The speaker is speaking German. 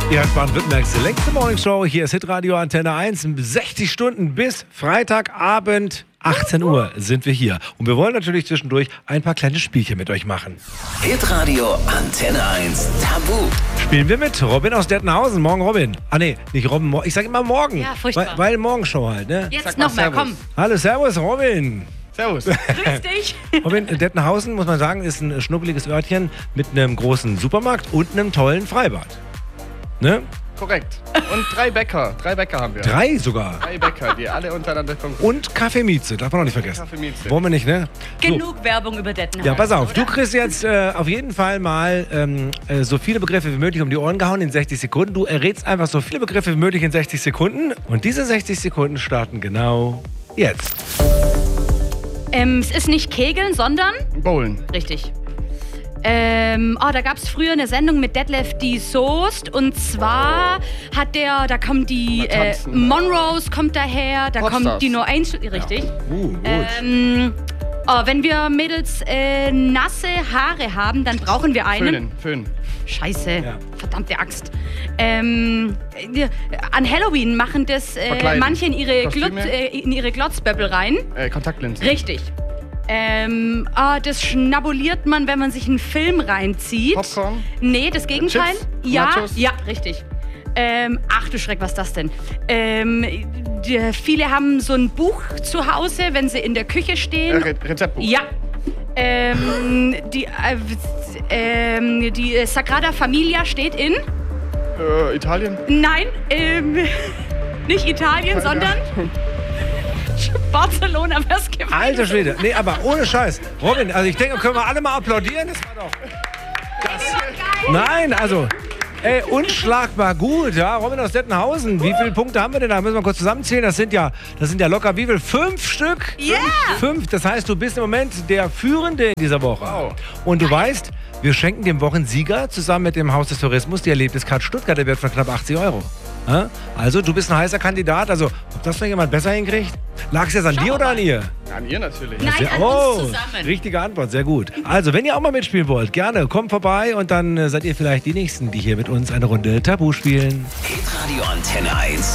Ihr hört Baden-Württembergs längste Morningshow. Hier ist Hitradio Antenne 1. 60 Stunden bis Freitagabend 18 Uhr sind wir hier. Und wir wollen natürlich zwischendurch ein paar kleine Spielchen mit euch machen. Hitradio Antenne 1 Tabu. Spielen wir mit Robin aus Dettenhausen. Morgen, Robin. Ah, nee, nicht Robin. Ich sag immer morgen. Ja, furchtbar. Weil Morgenshow halt, ne? Jetzt nochmal, komm. Hallo, servus, Robin. Servus. Grüß dich. Robin, Dettenhausen, muss man sagen, ist ein schnuckeliges Örtchen mit einem großen Supermarkt und einem tollen Freibad. Ne? Korrekt. Und 3 Bäcker. 3 Bäcker haben wir. 3 sogar. 3 Bäcker, die alle untereinander konkurrieren. Und Kaffee Mieze, darf man auch nicht vergessen. Kaffee Mieze. Wollen wir nicht, ne? Genug Werbung über Dettenhausen. Ja, pass auf, oder? du kriegst jetzt auf jeden Fall mal so viele Begriffe wie möglich um die Ohren gehauen in 60 Sekunden. Du errätst einfach so viele Begriffe wie möglich in 60 Sekunden. Und diese 60 Sekunden starten genau jetzt. Es ist nicht Kegeln, sondern... Bowlen. Richtig. Da gab es früher eine Sendung mit Detlef die Soest und zwar da kommt die Mal tanzen. Monrose kommt daher, da Popstars. kommt die No Angel, richtig. Gut. Wenn wir Mädels nasse Haare haben, dann brauchen wir einen. Föhnen. Scheiße, Ja. verdammte Axt. An Halloween machen das Verkleiden. manche in ihre Kostüme? Glotzböppel rein. Kontaktlinsen. Richtig. Das schnabuliert man, wenn man sich einen Film reinzieht. Popcorn. Nee, das Gegenteil. Chips? Ja, Nachos? ja, richtig. Ach du Schreck, was ist das denn? Viele haben so ein Buch zu Hause, wenn sie in der Küche stehen. Rezeptbuch. Ja. Die Sagrada Familia steht in? Italien. Nein, nicht Italien, sondern Barcelona. Was gewinnt? Alter Schwede. Nee, aber ohne Scheiß. Robin, also ich denke, können wir alle mal applaudieren? Das war doch... Nein, also... Ey, unschlagbar gut, ja. Robin aus Dettenhausen. Wie viele Punkte haben wir denn da? Müssen wir kurz zusammenzählen. Das sind ja locker wie viel? 5 Stück? Ja. 5. Das heißt, du bist im Moment der Führende in dieser Woche. Wow. Und du weißt, wir schenken dem Wochensieger zusammen mit dem Haus des Tourismus die Erlebniskarte Stuttgart. Der Wert von knapp 80 €. Ja? Also, du bist ein heißer Kandidat. Also, ob das noch jemand besser hinkriegt? Lag es jetzt an dir oder an ihr? An ihr natürlich. Nein, Sehr, an uns zusammen. richtige Antwort, sehr gut. Also, wenn ihr auch mal mitspielen wollt, gerne, kommt vorbei und dann seid ihr vielleicht die Nächsten, die hier mit uns eine Runde Tabu spielen. Hitradio Antenne 1